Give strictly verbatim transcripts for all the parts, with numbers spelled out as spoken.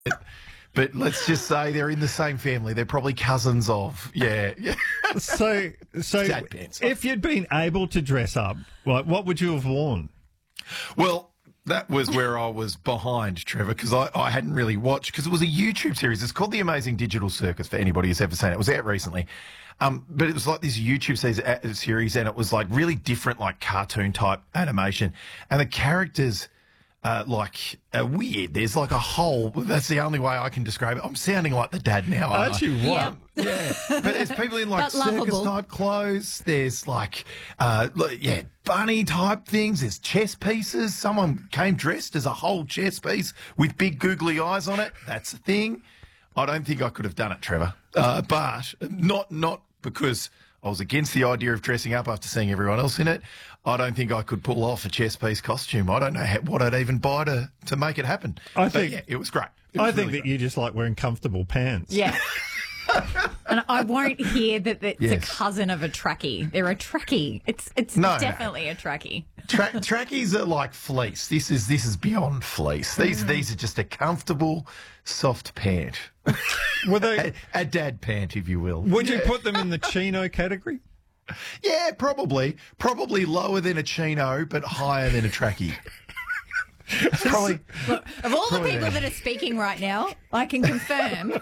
But let's just say they're in the same family. They're probably cousins of. Yeah. yeah. So, so Dad pants. if you'd been able to dress up, like, what would you have worn? Well, that was where I was behind, Trevor, because I, I hadn't really watched, because it was a YouTube series. It's called The Amazing Digital Circus, for anybody who's ever seen it. It was out recently. Um, but it was like this YouTube series, and it was like really different, like cartoon type animation. And the characters, uh, like, are weird. There's like a whole, that's the only way I can describe it. I'm sounding like the dad now. Aren't you? What? Yeah. yeah. But there's people in like circus type clothes. There's like, uh, like, yeah, bunny type things. There's chess pieces. Someone came dressed as a whole chess piece with big googly eyes on it. That's a thing. I don't think I could have done it, Trevor. Uh, but not, not because I was against the idea of dressing up after seeing everyone else in it. I don't think I could pull off a chess piece costume. I don't know how, what I'd even buy to, to make it happen. I but think yeah, it was great. It was I think really that great. you just like wearing comfortable pants. Yeah. And I won't hear that it's Yes. a cousin of a trackie. They're a trackie. It's it's No, no. definitely a trackie. Tra- trackies are like fleece. This is this is beyond fleece. These these are just a comfortable, soft pant, Were they? a, a dad pant, if you will. Would you put them in the chino category? Yeah, probably, probably lower than a chino, but higher than a trackie. Probably. Look, of all the Probably people not. that are speaking right now, I can confirm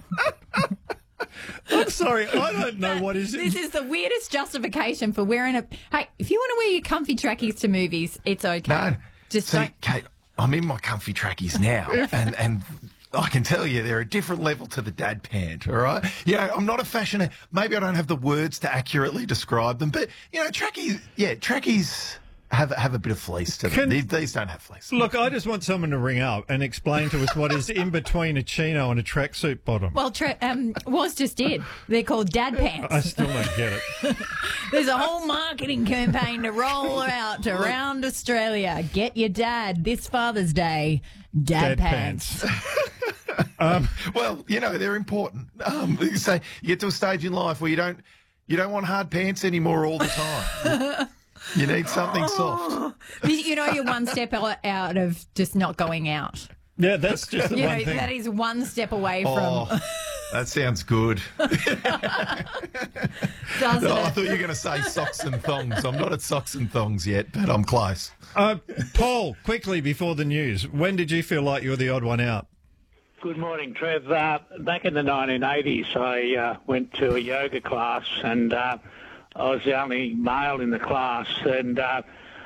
I'm sorry, I don't know what is this it. is the weirdest justification for wearing a. Hey, if you want to wear your comfy trackies to movies, it's okay. No, Just see, don't. Kate, I'm in my comfy trackies now, and and. I can tell you they're a different level to the dad pant, all right? You know, I'm not a fashion... Maybe I don't have the words to accurately describe them, but, you know, trackies... Yeah, trackies have, have a bit of fleece to them. Can- These, these don't have fleece. Look, I just want someone to ring up and explain to us what is in between a chino and a tracksuit bottom. Well, tra- um, was just did. They're called dad pants. I still don't get it. There's a whole marketing campaign to roll out around Australia. Get your dad this Father's Day. Dad, Dad pants. Um, Well, you know, they're important. Um, you say you get to a stage in life where you don't you don't want hard pants anymore all the time. You need something soft. You know, you're one step out of just not going out. yeah, that's just the You one know, thing. that is one step away from. Oh, that sounds good. Doesn't Oh, I it? thought you were going to say socks and thongs. I'm not at socks and thongs yet, but I'm close. Uh, Paul, quickly before the news, when did you feel like you were the odd one out? Good morning, Trev. Uh, back in the nineteen eighties, I uh, went to a yoga class, and uh, I was the only male in the class, and uh,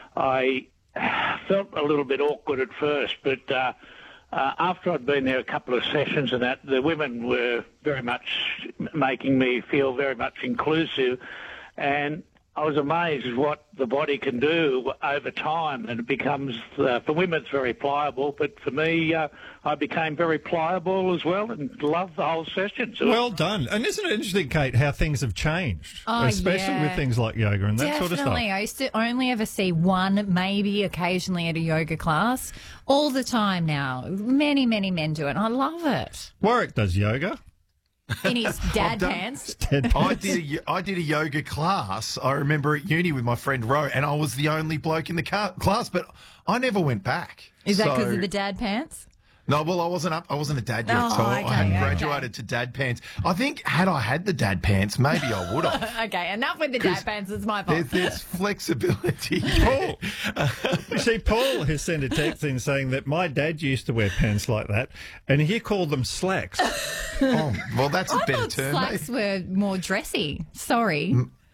I felt a little bit awkward at first, but uh, uh, after I'd been there a couple of sessions and that, the women were very much making me feel very much inclusive, and I was amazed at what the body can do over time, and it becomes, uh, for women it's very pliable, but for me, uh, I became very pliable as well and loved the whole session. So Well done. And isn't it interesting, Kate, how things have changed, Oh, especially yeah. with things like yoga and that Definitely. sort of stuff? I used to only ever see one, maybe occasionally at a yoga class. All the time now. Many, many men do it. I love it. Warwick does yoga. In his dad done- pants. I did a, I did a yoga class, I remember, at uni with my friend Ro, and I was the only bloke in the car, class, but I never went back. Is that because So- of the dad pants? No, well, I wasn't up. I wasn't a dad yet, Oh, so I okay, hadn't okay. graduated to dad pants. I think had I had the dad pants, maybe I would have. Okay, enough with the dad pants. It's my There, fault. there's flexibility. Paul. You see, Paul has sent a text in saying that my dad used to wear pants like that, and he called them slacks. Oh, well, that's a I better thought term. slacks mate. were more dressy. Sorry.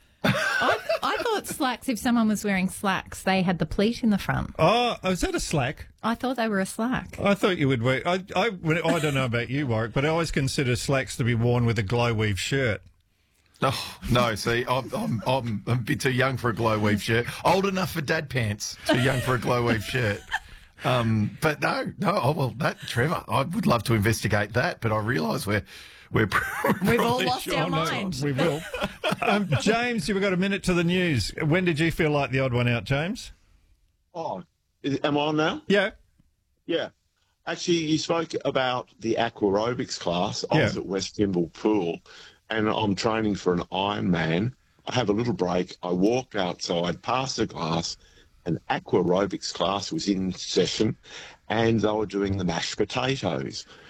I, I thought slacks, if someone was wearing slacks, they had the pleat in the front. Oh, is that a slack? I thought they were a slack. I thought you would wear. I, I, I don't know about you, Warwick, but I always consider slacks to be worn with a glow weave shirt. Oh, no, see, I'm, I'm, I'm a bit too young for a glow weave shirt. Old enough for dad pants, too young for a glow weave shirt. Um, but no, no, oh, well, that, Trevor, I would love to investigate that, but I realise we're, we're We've all probably lost sure our not. mind. We will. Um, James, you've got a minute to the news. When did you feel like the odd one out, James? Oh, is, am I on now? Yeah. Yeah. Actually, you spoke about the aquarobics class. I Yeah. was at West Kimble Pool, and I'm training for an Ironman. I have a little break. I walked outside, past the class. An aquarobics class was in session, and they were doing the mashed potatoes.